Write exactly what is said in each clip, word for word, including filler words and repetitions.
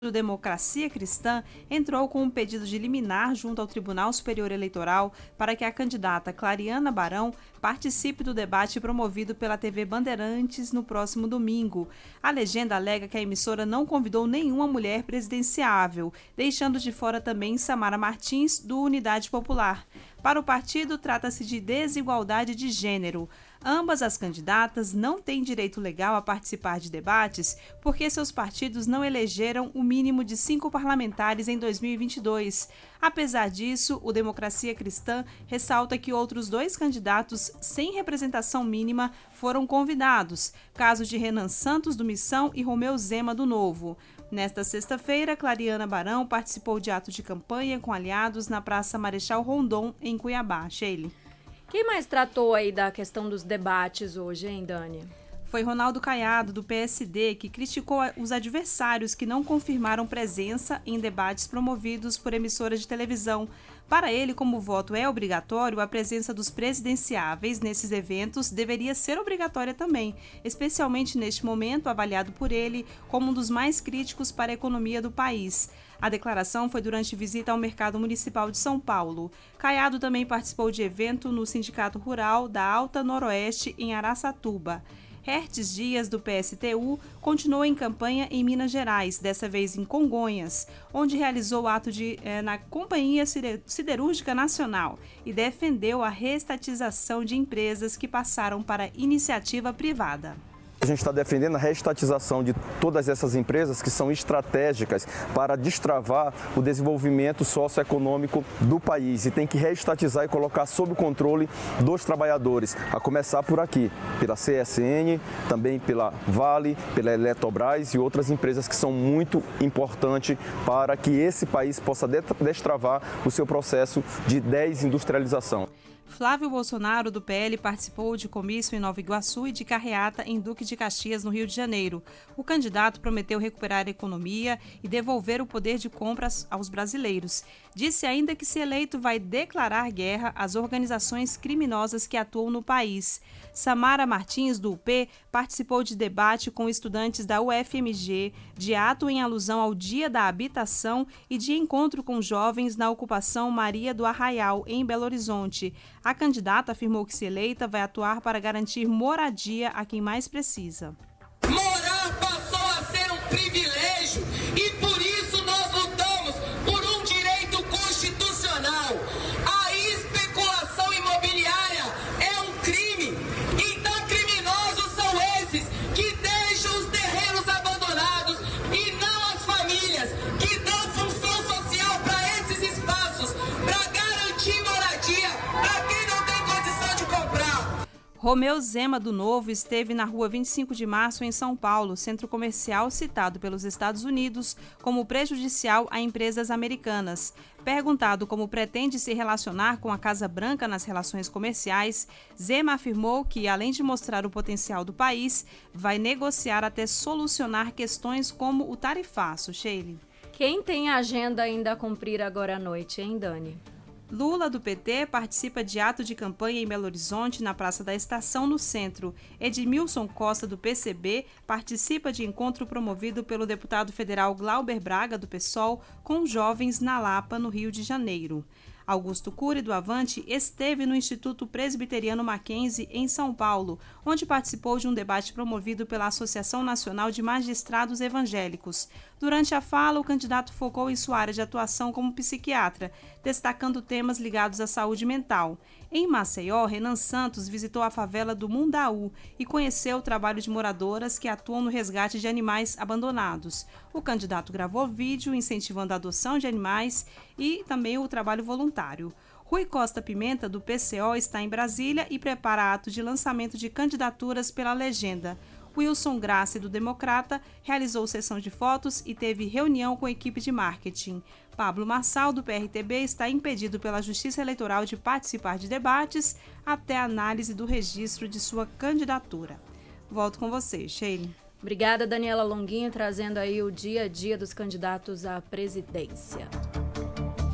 do Democracia Cristã entrou com um pedido de liminar junto ao Tribunal Superior Eleitoral para que a candidata Clariana Barão participe do debate promovido pela T V Bandeirantes no próximo domingo. A legenda alega que a emissora não convidou nenhuma mulher presidenciável, deixando de fora também Samara Martins, do Unidade Popular. Para o partido, trata-se de desigualdade de gênero. Ambas as candidatas não têm direito legal a participar de debates porque seus partidos não elegeram o mínimo de cinco parlamentares em dois mil e vinte e dois. Apesar disso, o Democracia Cristã ressalta que outros dois candidatos sem representação mínima foram convidados, casos de Renan Santos, do Missão, e Romeu Zema, do Novo. Nesta sexta-feira, Clariana Barão participou de ato de campanha com aliados na Praça Marechal Rondon, em Cuiabá. Sheila. Quem mais tratou aí da questão dos debates hoje, hein, Dani? Foi Ronaldo Caiado, do P S D, que criticou os adversários que não confirmaram presença em debates promovidos por emissoras de televisão. Para ele, como o voto é obrigatório, a presença dos presidenciáveis nesses eventos deveria ser obrigatória também, especialmente neste momento avaliado por ele como um dos mais críticos para a economia do país. A declaração foi durante visita ao Mercado Municipal de São Paulo. Caiado também participou de evento no Sindicato Rural da Alta Noroeste, em Araçatuba. Hertes Dias, do P S T U, continuou em campanha em Minas Gerais, dessa vez em Congonhas, onde realizou ato de, eh, na Companhia Siderúrgica Nacional e defendeu a reestatização de empresas que passaram para iniciativa privada. A gente está defendendo a reestatização de todas essas empresas que são estratégicas para destravar o desenvolvimento socioeconômico do país e tem que reestatizar e colocar sob o controle dos trabalhadores, a começar por aqui, pela C S N, também pela Vale, pela Eletrobras e outras empresas que são muito importantes para que esse país possa destravar o seu processo de desindustrialização. Flávio Bolsonaro, do P L, participou de comício em Nova Iguaçu e de carreata em Duque de Caxias, no Rio de Janeiro. O candidato prometeu recuperar a economia e devolver o poder de compras aos brasileiros. Disse ainda que, se eleito, vai declarar guerra às organizações criminosas que atuam no país. Samara Martins, do U P, participou de debate com estudantes da U F M G, de ato em alusão ao Dia da Habitação e de encontro com jovens na ocupação Maria do Arraial, em Belo Horizonte. A candidata afirmou que, se eleita, vai atuar para garantir moradia a quem mais precisa. Morar passou a ser um privilégio e por isso nós lutamos por um direito constitucional. A especulação imobiliária é um crime. Então, criminosos são esses que deixam os terrenos abandonados e não as famílias que dão função social para esses espaços, para garantir moradia para quem não tem condição de comprar. Romeu Zema, do Novo, esteve na Rua vinte e cinco de Março, em São Paulo, centro comercial citado pelos Estados Unidos como prejudicial a empresas americanas. Perguntado como pretende se relacionar com a Casa Branca nas relações comerciais, Zema afirmou que, além de mostrar o potencial do país, vai negociar até solucionar questões como o tarifaço. Sheila. Quem tem agenda ainda a cumprir agora à noite, hein, Dani? Lula, do P T, participa de ato de campanha em Belo Horizonte, na Praça da Estação, no centro. Edmilson Costa, do P C B, participa de encontro promovido pelo deputado federal Glauber Braga, do PSOL, com jovens na Lapa, no Rio de Janeiro. Augusto Cury, do Avante, esteve no Instituto Presbiteriano Mackenzie, em São Paulo, onde participou de um debate promovido pela Associação Nacional de Magistrados Evangélicos. Durante a fala, o candidato focou em sua área de atuação como psiquiatra, destacando temas ligados à saúde mental. Em Maceió, Renan Santos visitou a favela do Mundaú e conheceu o trabalho de moradoras que atuam no resgate de animais abandonados. O candidato gravou vídeo incentivando a adoção de animais e também o trabalho voluntário. Rui Costa Pimenta, do P C O, está em Brasília e prepara ato de lançamento de candidaturas pela legenda. Wilson Grace, do Democrata, realizou sessão de fotos e teve reunião com a equipe de marketing. Pablo Marçal, do P R T B, está impedido pela Justiça Eleitoral de participar de debates até a análise do registro de sua candidatura. Volto com você, Sheila. Obrigada, Daniela Longuinho, trazendo aí o dia a dia dos candidatos à presidência.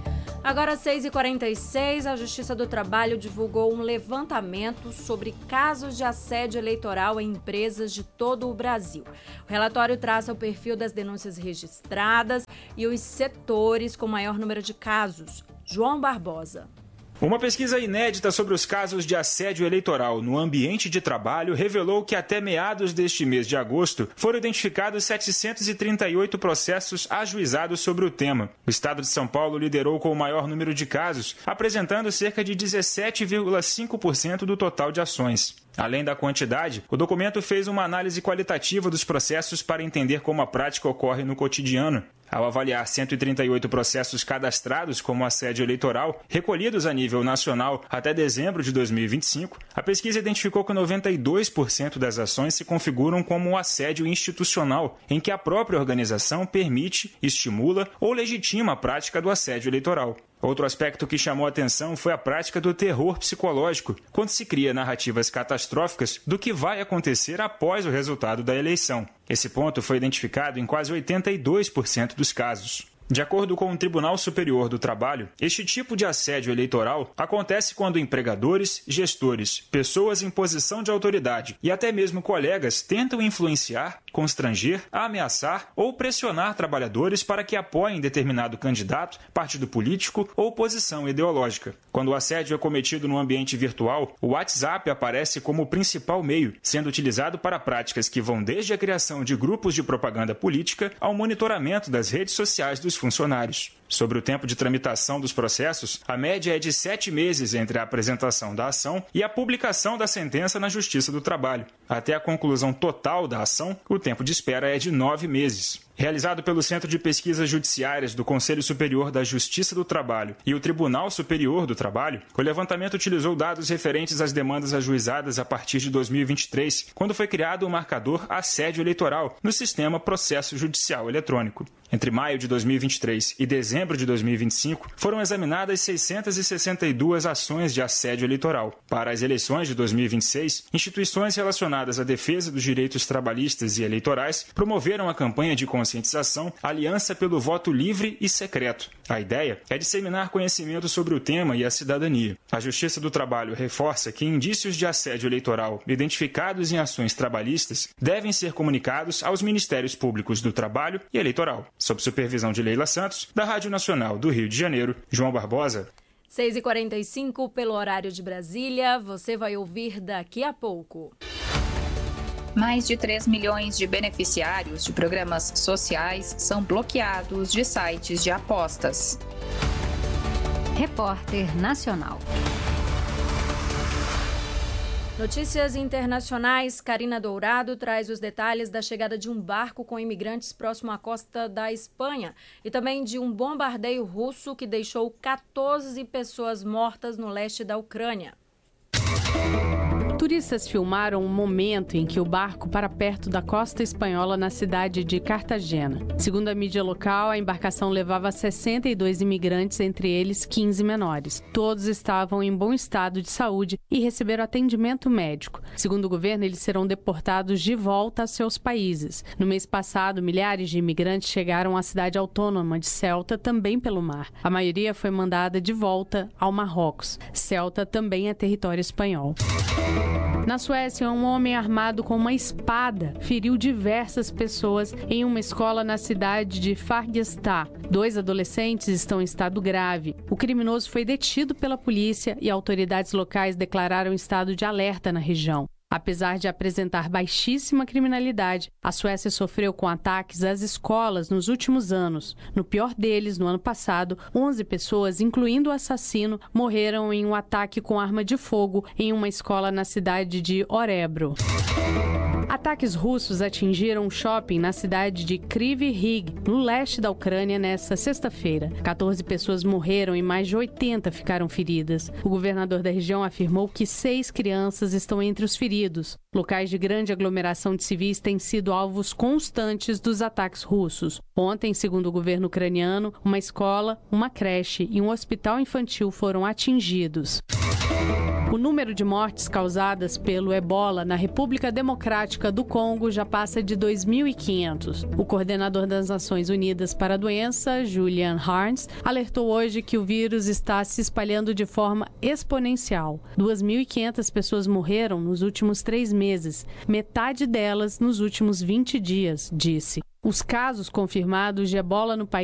Agora, seis e quarenta e seis, a Justiça do Trabalho divulgou um levantamento sobre casos de assédio eleitoral em empresas de todo o Brasil. O relatório traça o perfil das denúncias registradas e os setores com maior número de casos. João Barbosa. Uma pesquisa inédita sobre os casos de assédio eleitoral no ambiente de trabalho revelou que até meados deste mês de agosto foram identificados setecentos e trinta e oito processos ajuizados sobre o tema. O estado de São Paulo liderou com o maior número de casos, apresentando cerca de dezessete vírgula cinco por cento do total de ações. Além da quantidade, o documento fez uma análise qualitativa dos processos para entender como a prática ocorre no cotidiano. Ao avaliar cento e trinta e oito processos cadastrados como assédio eleitoral, recolhidos a nível nacional até dezembro de dois mil e vinte e cinco, a pesquisa identificou que noventa e dois por cento das ações se configuram como um assédio institucional, em que a própria organização permite, estimula ou legitima a prática do assédio eleitoral. Outro aspecto que chamou a atenção foi a prática do terror psicológico, quando se cria narrativas catastróficas do que vai acontecer após o resultado da eleição. Esse ponto foi identificado em quase oitenta e dois por cento dos casos. De acordo com o Tribunal Superior do Trabalho, este tipo de assédio eleitoral acontece quando empregadores, gestores, pessoas em posição de autoridade e até mesmo colegas tentam influenciar, constranger, ameaçar ou pressionar trabalhadores para que apoiem determinado candidato, partido político ou posição ideológica. Quando o assédio é cometido no ambiente virtual, o WhatsApp aparece como o principal meio, sendo utilizado para práticas que vão desde a criação de grupos de propaganda política ao monitoramento das redes sociais dos funcionários. Sobre o tempo de tramitação dos processos, a média é de sete meses entre a apresentação da ação e a publicação da sentença na Justiça do Trabalho. Até a conclusão total da ação, o tempo de espera é de nove meses. Realizado pelo Centro de Pesquisas Judiciárias do Conselho Superior da Justiça do Trabalho e o Tribunal Superior do Trabalho, o levantamento utilizou dados referentes às demandas ajuizadas a partir de dois mil e vinte e três, quando foi criado o marcador assédio eleitoral no sistema Processo Judicial Eletrônico. Entre maio de dois mil e vinte e três e dezembro de dois mil e vinte e cinco, foram examinadas seiscentas e sessenta e duas ações de assédio eleitoral. Para as eleições de dois mil e vinte e seis, instituições relacionadas à defesa dos direitos trabalhistas e eleitorais promoveram a campanha de conscientização Aliança pelo Voto Livre e Secreto. A ideia é disseminar conhecimento sobre o tema e a cidadania. A Justiça do Trabalho reforça que indícios de assédio eleitoral identificados em ações trabalhistas devem ser comunicados aos Ministérios Públicos do Trabalho e Eleitoral. Sob supervisão de Leila Santos, da Rádio Nacional do Rio de Janeiro, João Barbosa. seis e quarenta e cinco pelo horário de Brasília, você vai ouvir daqui a pouco. Mais de três milhões de beneficiários de programas sociais são bloqueados de sites de apostas. Repórter Nacional. Notícias internacionais, Karina Dourado traz os detalhes da chegada de um barco com imigrantes próximo à costa da Espanha e também de um bombardeio russo que deixou quatorze pessoas mortas no leste da Ucrânia. Turistas filmaram um momento em que o barco para perto da costa espanhola na cidade de Cartagena. Segundo a mídia local, a embarcação levava sessenta e dois imigrantes, entre eles quinze menores. Todos estavam em bom estado de saúde e receberam atendimento médico. Segundo o governo, eles serão deportados de volta a seus países. No mês passado, milhares de imigrantes chegaram à cidade autônoma de Ceuta, também pelo mar. A maioria foi mandada de volta ao Marrocos. Ceuta também é território espanhol. Na Suécia, um homem armado com uma espada feriu diversas pessoas em uma escola na cidade de Fagersta. Dois adolescentes estão em estado grave. O criminoso foi detido pela polícia e autoridades locais declararam estado de alerta na região. Apesar de apresentar baixíssima criminalidade, a Suécia sofreu com ataques às escolas nos últimos anos. No pior deles, no ano passado, onze pessoas, incluindo o assassino, morreram em um ataque com arma de fogo em uma escola na cidade de Orebro. Ataques russos atingiram um shopping na cidade de Kryvyi Rih, no leste da Ucrânia, nesta sexta-feira. quatorze pessoas morreram e mais de oitenta ficaram feridas. O governador da região afirmou que seis crianças estão entre os feridos. Locais de grande aglomeração de civis têm sido alvos constantes dos ataques russos. Ontem, segundo o governo ucraniano, uma escola, uma creche e um hospital infantil foram atingidos. O número de mortes causadas pelo ebola na República Democrática do Congo já passa de dois mil e quinhentos. O coordenador das Nações Unidas para a doença, Julian Harns, alertou hoje que o vírus está se espalhando de forma exponencial. duas mil e quinhentas pessoas morreram nos últimos três meses, metade delas nos últimos vinte dias, disse. Os casos confirmados de ebola no país